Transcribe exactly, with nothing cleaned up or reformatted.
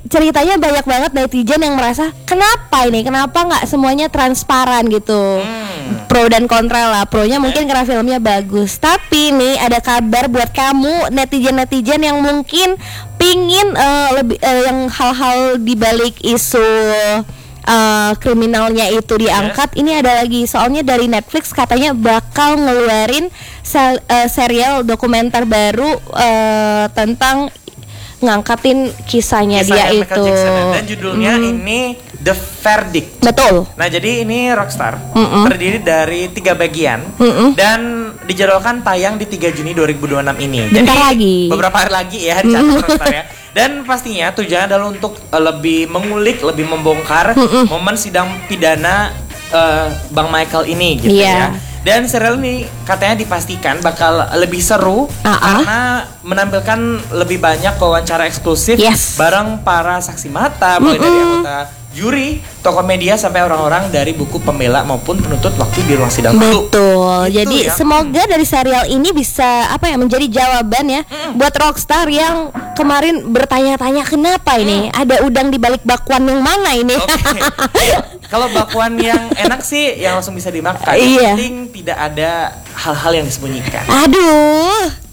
ceritanya banyak banget netizen yang merasa kenapa ini, kenapa nggak semuanya transparan gitu. Hmm. Pro dan kontra lah. Pronya mungkin karena filmnya bagus. Tapi nih ada kabar buat kamu netizen-netizen yang mungkin pingin uh, lebih uh, yang hal-hal dibalik isu Uh, kriminalnya itu diangkat. Yes. Ini ada lagi, soalnya dari Netflix katanya bakal ngeluarin sel, uh, serial dokumenter baru uh, tentang ngangkatin kisahnya, kisahnya dia Michael itu Jackson. Dan judulnya hmm. ini The Verdict. Betul. Nah jadi ini Rockstar Mm-mm. terdiri dari tiga bagian. Mm-mm. Dan dijadwalkan tayang di tiga Juni dua ribu dua puluh enam ini. Bentar jadi lagi. beberapa hari lagi ya dicatat Rockstar ya. Dan pastinya tujuannya adalah untuk uh, lebih mengulik, lebih membongkar Mm-mm. momen sidang pidana uh, Bang Michael ini gitu yeah. ya. Dan serial ini katanya dipastikan bakal lebih seru uh-uh. karena menampilkan lebih banyak wawancara eksklusif yes. bareng para saksi mata, mulai dari anggota juri, tokoh media sampai orang-orang dari buku pembela maupun penuntut waktu di ruang sidang. Betul. Itu jadi ya. Semoga hmm. dari serial ini bisa apa ya menjadi jawaban ya hmm. buat Rockstar yang kemarin bertanya-tanya kenapa ini hmm. ada udang di balik bakwan yang mana ini. Okay. Kalau bakwan yang enak sih yang langsung bisa dimakan. Iya. Yang penting tidak ada hal-hal yang disembunyikan. Aduh.